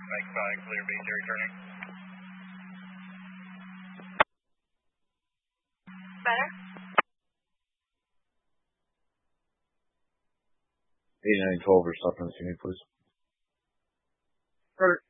Mike 5, clear base, returning. Better? 8912 or something to me, please. Perfect.